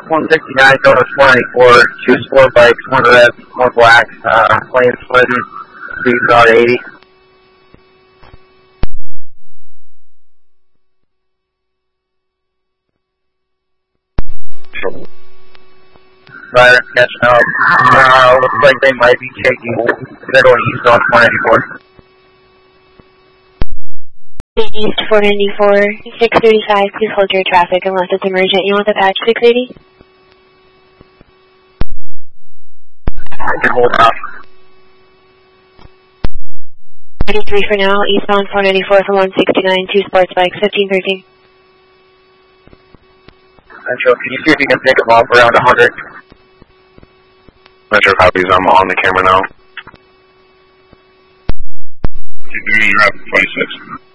169, going to 494, 2 sport bikes, 1 red, 1 black, lane splitting, speed about 80. Rider catching up. Looks like they might be taking, they're going east on 494. East 494, 635, please hold your traffic unless it's emergent. You want the patch 680? I can hold up. 93 for now, eastbound 494 from 169, 2 sports bikes, 1513. Metro, can you see if you can pick them up around 100? Metro copies, I'm on the camera now. You're at 26.